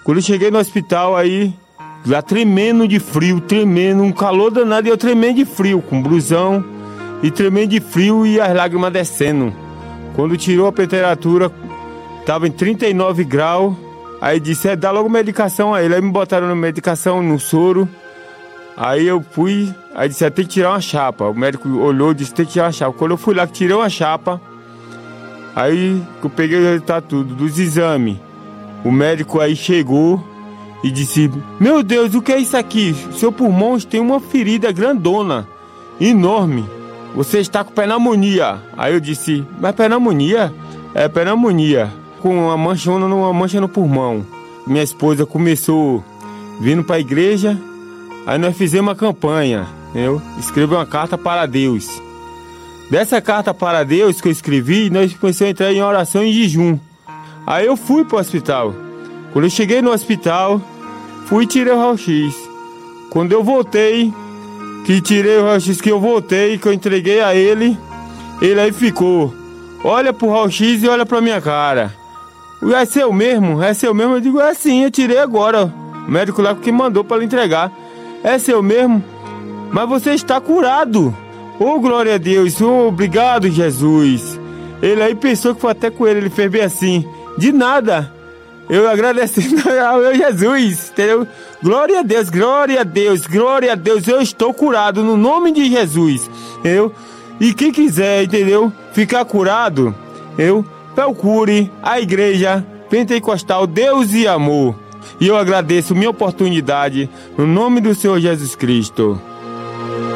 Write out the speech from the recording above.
Quando eu cheguei no hospital aí, lá tremendo de frio, tremendo, um calor danado e eu tremendo de frio, com blusão e tremendo de frio e as lágrimas descendo. Quando tirou a temperatura, tava em 39 graus, aí disse, dá logo medicação a ele. Aí me botaram na medicação, no soro. Aí eu fui, aí disse, tem que tirar uma chapa. O médico olhou e disse, tem que tirar uma chapa. Quando eu fui lá, que tirei uma chapa, aí eu peguei o resultado tudo, dos exames. O médico aí chegou e disse, meu Deus, o que é isso aqui? Seu pulmão tem uma ferida grandona, enorme. Você está com pneumonia. Aí eu disse, mas pneumonia? É pneumonia, com uma mancha no pulmão. Minha esposa começou vindo para a igreja, aí nós fizemos uma campanha, entendeu? Escrevi uma carta para Deus. Dessa carta para Deus que eu escrevi, nós começamos a entrar em oração e jejum. Aí eu fui para o hospital. Quando eu cheguei no hospital, fui e tirei o raio-x. Quando eu voltei, que tirei o raio-x, que eu entreguei a ele, ele aí ficou, olha pro raio-x e olha pra minha cara. É seu mesmo? É seu mesmo? Eu digo, é sim, eu tirei agora. O médico lá que mandou para lhe entregar. É seu mesmo? Mas você está curado. Oh, glória a Deus. Oh, obrigado, Jesus. Ele aí pensou que foi até com ele. Ele fez bem assim. De nada. Eu agradeci ao meu Jesus, entendeu? Glória a Deus, glória a Deus, glória a Deus. Eu estou curado no nome de Jesus, entendeu? E quem quiser, entendeu? Ficar curado, eu procure a igreja pentecostal Deus e Amor. E eu agradeço minha oportunidade no nome do Senhor Jesus Cristo.